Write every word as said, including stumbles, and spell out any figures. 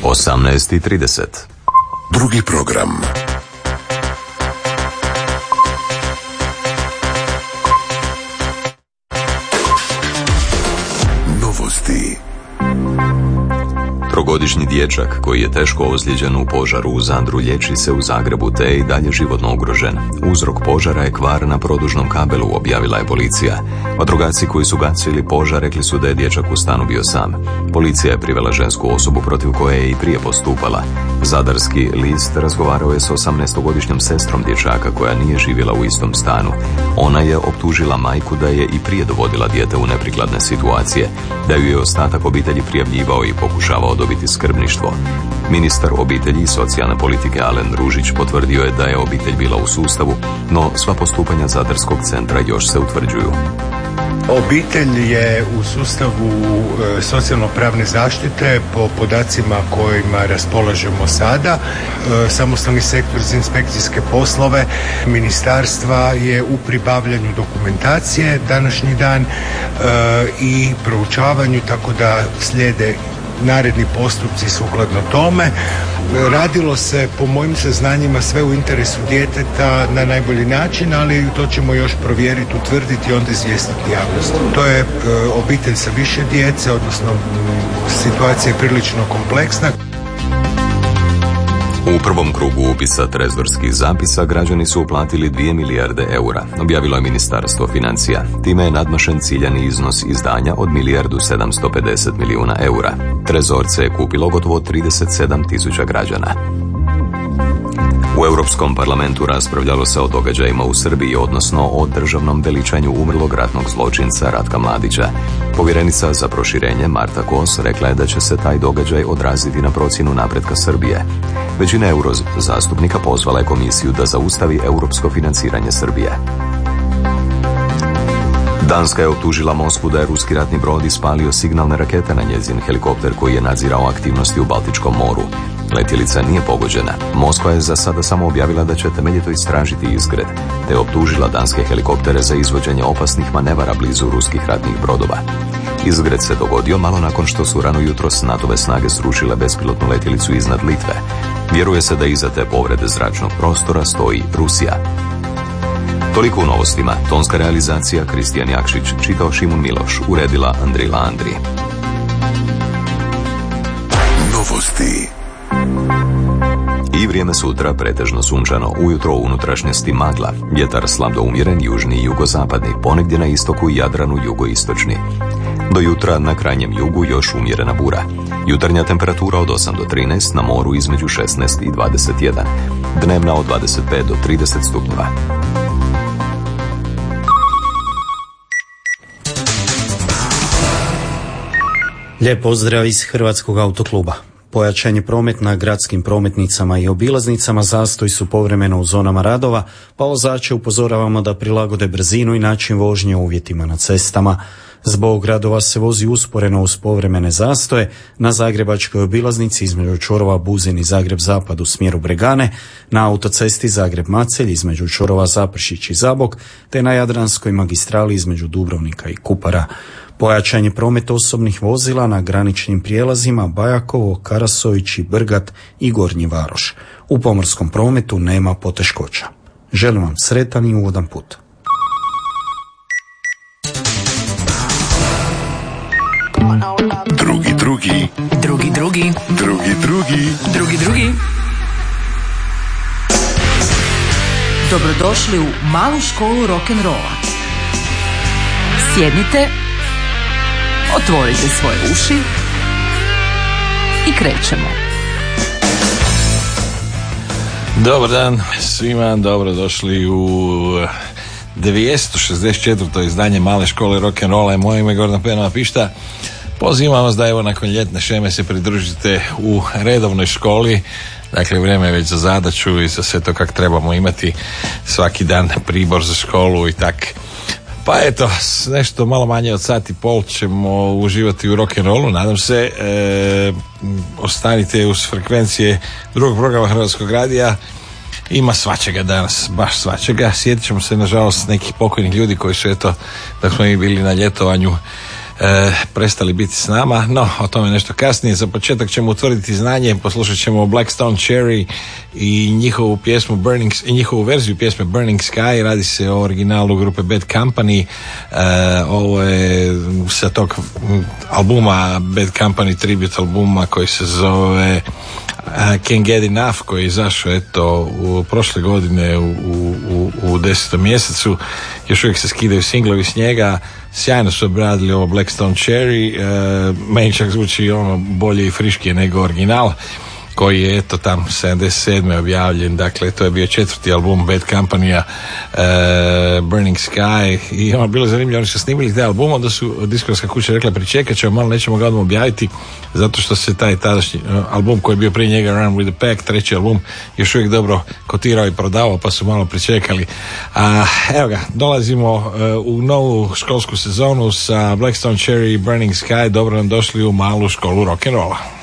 osamnaest i trideset. Drugi program. Novosti. Trogodišnji dječak koji je teško ozlijeđen u požaru u Zadru liječi se u Zagrebu te je i dalje životno ugrožen. Uzrok požara je kvar na produžnom kabelu, objavila je policija. Vatrogasci koji su gasili požar rekli su da je dječak u stanu bio sam. Policija je privela žensku osobu protiv koje je i prije postupala. Zadarski list razgovarao je s osamnaestogodišnjom sestrom dječaka koja nije živjela u istom stanu. Ona je optužila majku da je i prije dovodila dijete u neprikladne situacije, da ju je ostatak obitelji prijavljivao i pokušavao dobiti skrbništvo. Ministar obitelji i socijalne politike Alen Ružić potvrdio je da je obitelj bila u sustavu, no sva postupanja Zadarskog centra još se utvrđuju. Obitelj je u sustavu e, socijalno-pravne zaštite po podacima kojima raspolažemo sada. E, samostalni sektor za inspekcijske poslove ministarstva je u pribavljanju dokumentacije današnji dan e, i proučavanju, tako da slijede naredni postupci sukladno tome. Radilo se, po mojim saznanjima, sve u interesu djeteta na najbolji način, ali to ćemo još provjeriti, utvrditi i onda izvijestiti javnost. To je e, obitelj sa više djece, odnosno m, situacija je prilično kompleksna. U prvom krugu upisa trezorskih zapisa građani su uplatili dvije milijarde eura, objavilo je Ministarstvo financija. Time je nadmašen ciljani iznos izdanja od milijardu sedamsto pedeset milijuna eura. Trezorce je kupilo gotovo trideset sedam tisuća građana. U Europskom parlamentu raspravljalo se o događajima u Srbiji, odnosno o državnom veličanju umrlog ratnog zločinca Ratka Mladića. Povjerenica za proširenje Marta Kos rekla je da će se taj događaj odraziti na procjenu napretka Srbije. Većina euro zastupnika pozvala je komisiju da zaustavi europsko financiranje Srbije. Danska je optužila Moskvu da je ruski ratni brod ispalio signalne rakete na njezin helikopter koji je nadzirao aktivnosti u Baltičkom moru. Letjelica nije pogođena. Moskva je za sada samo objavila da će temeljito istražiti izgred, te optužila danske helikoptere za izvođenje opasnih manevara blizu ruskih ratnih brodova. Izgred se dogodio malo nakon što su rano jutros NATO-ve snage srušile bespilotnu letjelicu iznad Litve. Vjeruje se da iza te povrede zračnog prostora stoji Rusija. Toliko u novostima. Tonska realizacija Kristijan Jakšić, čitao Šimun Miloš, uredila Andrila Andri. Novosti. I vrijeme sutra pretežno sunčano, ujutro u unutrašnjosti magla, vjetar slab do umjeren, južni i jugozapadni, ponegdje na istoku i Jadranu jugoistočni. Do jutra na krajnjem jugu još umjerena bura. Jutarnja temperatura od osam do trinaest, na moru između šesnaest i dvadeset jedan. Dnevna od dvadeset pet do trideset stupnjeva. Lijep pozdrav iz Hrvatskog autokluba. Pojačan je promet na gradskim prometnicama i obilaznicama, zastoji su povremeno u zonama radova, pa vozače upozoravamo da prilagode brzinu i način vožnje uvjetima na cestama. Zbog radova se vozi usporeno uz povremene zastoje na zagrebačkoj obilaznici između čvorova Buzin i Zagreb Zapad u smjeru Bregane, na autocesti Zagreb-Macelj između čvorova Zapršić i Zabok, te na Jadranskoj magistrali između Dubrovnika i Kupara. Pojačan je promet osobnih vozila na graničnim prijelazima Bajakovo, Karasović i Brgat i Gornji Varoš. U pomorskom prometu nema poteškoća. Želim vam sretan i ugodan put. Drugi, drugi. Drugi, drugi. Drugi, drugi. Drugi, drugi. Dobrodošli u malu školu rock'n'rolla. Sjednite, otvorite svoje uši i krećemo. Dobar dan svima, dobrodošli u dvjesto šezdeset četvrto izdanje male škole rock'n'rolla. Moje ime je Gordon Penova Pišta. Pozivam vas da evo nakon ljetne šeme se pridružite u redovnoj školi. Dakle, vrijeme je već za zadaću i za sve to kako trebamo imati svaki dan pribor za školu i tak. Pa eto, nešto malo manje od sat i pol ćemo uživati u rock'n'rollu, nadam se. E, ostanite uz frekvencije drugog programa Hrvatskog radija. Ima svačega danas, baš svačega. Sjetit ćemo se, nažalost, nekih pokojnih ljudi koji su, eto, dok smo mi bili na ljetovanju, e, prestali biti s nama, no o tome nešto kasnije. Za početak ćemo utvrditi znanje, poslušat ćemo Blackstone Cherry i njihovu pjesmu Burning, i njihovu verziju pjesme Burning Sky. Radi se o originalu grupe Bad Company. E, ovo je sa tog albuma Bad Company tribute albuma koji se zove Can't Get Enough, koji je izašao eto u prošle godine u, u, u desetom mjesecu. Još uvijek se skidaju singlovi s njega. Sjajno su obradili ovo Blackstone Cherry. E, meni čak zvuči ono bolje i friškije nego original, koji je eto tam sedamdeset sedme objavljen. Dakle, to je bio četvrti album Bad Company-a, uh, Burning Sky, i ono bilo zanimljivo, oni su snimili taj album, onda su diskovska kuća rekla pričekat ćemo malo, nećemo ga odmah objaviti, zato što se taj tadašnji uh, album koji je bio prije njega, Run with the Pack, treći album, još uvijek dobro kotirao i prodavao, pa su malo pričekali. A evo ga, dolazimo uh, u novu školsku sezonu sa Blackstone Cherry, Burning Sky. Dobro nam došli u malu školu rock'n'rolla.